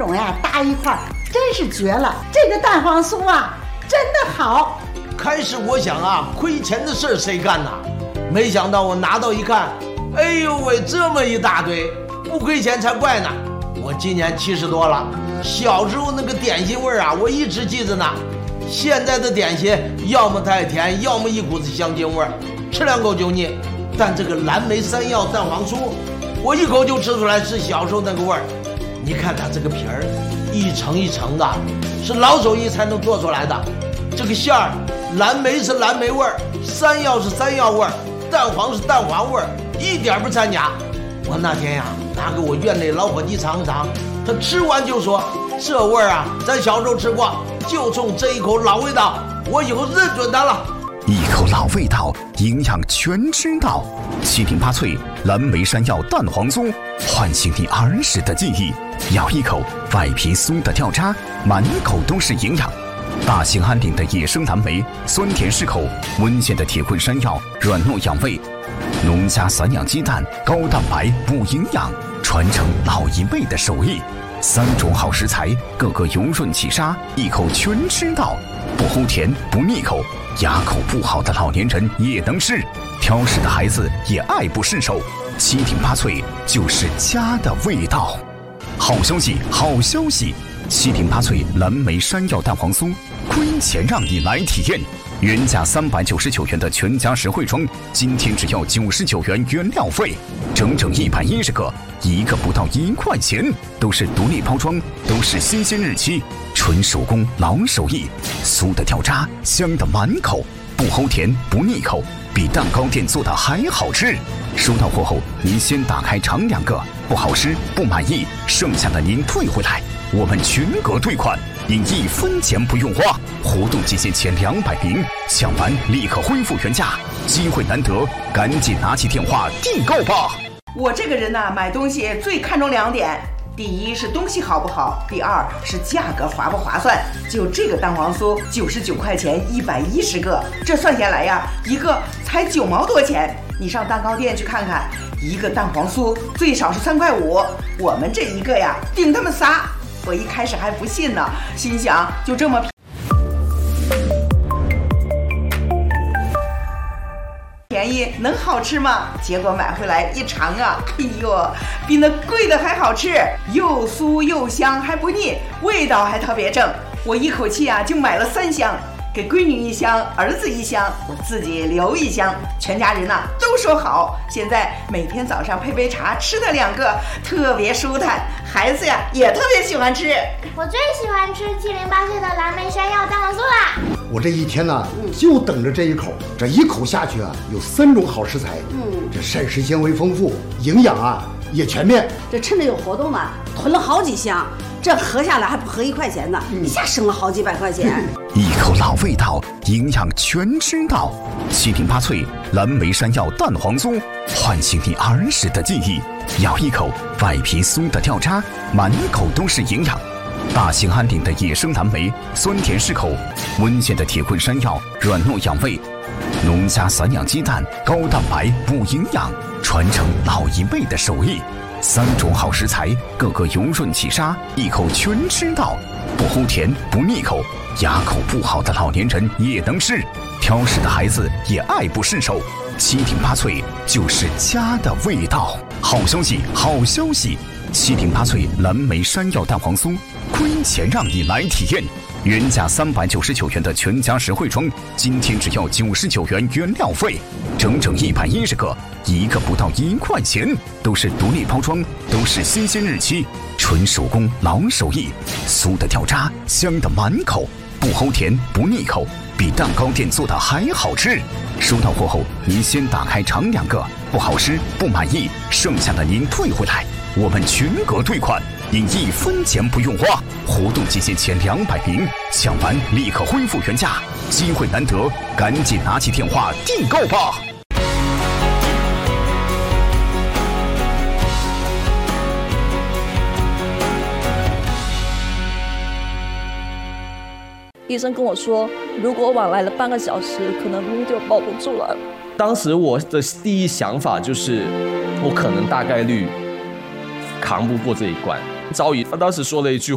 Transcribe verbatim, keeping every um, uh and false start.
种呀搭一块儿，真是绝了。这个蛋黄酥啊，真的好。 开始我想啊，亏钱的事儿谁干呐？没想到我拿到一看，哎呦喂，这么一大堆，不亏钱才怪呢。我今年七十多了，小时候那个点心味儿啊，我一直记着呢。现在的点心要么太甜，要么一股子香精味儿，吃两口就腻。但这个蓝莓山药蛋黄酥，我一口就吃出来是小时候那个味儿。你看它这个皮儿，一层一层的，是老手艺才能做出来的。这个馅儿，蓝莓是蓝莓味儿，山药是山药味儿，蛋黄是蛋黄味儿，一点不掺假。我那天呀，拿给我院内老伙计尝尝，他吃完就说：“这味儿啊，咱小时候吃过，就冲这一口老味道，我以后认准它了。” 一口老味道，营养全知道。七顶八脆蓝莓山药蛋黄酥，唤醒你儿时的记忆。咬一口，外皮酥的掉渣，满口都是营养。大兴安岭的野生蓝莓，酸甜适口；温县的铁棍山药，软糯养胃；农家散养鸡蛋，高蛋白补营养，传承老一辈的手艺。三种好食材，个个油润起沙，一口全吃到，不齁甜不腻口，牙口不好的老年人也能吃，挑食的孩子也爱不释手。七顶八脆就是家的味道。好消息，好消息！七顶八脆蓝莓山药蛋黄酥，亏钱让你来体验。原价三百九十九元的全家实惠装，今天只要九十九元原料费，整整一百一十个，一个不到一块钱，都是独立包装，都是新鲜日期，纯手工老手艺，酥的掉渣，香的满口，不齁甜不腻口，比蛋糕店做的还好吃。收到货后，您先打开尝两个，不好吃不满意，剩下的您退回来，我们全额退款。您一分钱不用花，活动期限前两百名，抢完立刻恢复原价，机会难得，赶紧拿起电话订购吧。 我这个人呢、啊，买东西最看重两点，第一是东西好不好，第二是价格划不划算。就这个蛋黄酥，九十九块钱一百一十个，这算下来呀，一个才九毛多钱。你上蛋糕店去看看，一个蛋黄酥最少是三块五，我们这一个呀，顶他们仨。我一开始还不信呢，心想就这么便宜能好吃吗？结果买回来一尝啊，哎呦，比那贵的还好吃，又酥又香还不腻，味道还特别正。我一口气啊就买了三箱，给闺女一箱，儿子一箱，我自己留一箱，全家人呐、啊、都说好。现在每天早上配杯茶，吃它两个，特别舒坦。孩子呀也特别喜欢吃。 我最喜欢吃七零八碎的蓝莓山药蛋黄酥啦。 我这一天呢、嗯、就等着这一口，这一口下去啊，有三种好食材，嗯，这膳食纤维丰富，营养啊也全面。 这趁着有活动嘛，囤了好几箱。这合下来还不合一块钱呢，一下省了好几百块钱。 一口老味道，营养全知道。七顶八脆蓝莓山药蛋黄酥，唤醒你儿时的记忆。咬一口，外皮酥的掉渣，满口都是营养。大兴安岭的野生蓝莓，酸甜适口；温县的铁棍山药，软糯养胃；农家散养鸡蛋，高蛋白补营养，传承老一辈的手艺。三种好食材，个个油润起沙，一口全吃到，不齁甜不腻口，牙口不好的老年人也能吃，挑食的孩子也爱不释手。七顶八脆就是家的味道。好消息，好消息！七顶八脆蓝莓山药蛋黄酥，亏钱让你来体验。原价三百九十九元的全家实惠装，今天只要九十九元原料费，整整一百一十个，一个不到一块钱，都是独立包装，都是新鲜日期，纯手工老手艺，酥的掉渣，香的满口，不齁甜不腻口，比蛋糕店做的还好吃。收到货后，您先打开尝两个，不好吃不满意，剩下的您退回来，我们全额退款。您一分钱不用花，活动期限前两百名，抢完立刻恢复原价，机会难得，赶紧拿起电话订购吧。 医生跟我说，如果晚来了半个小时，可能就保不住了。 当时我的第一想法就是，我可能大概率扛不过这一关。赵宇他当时说了一句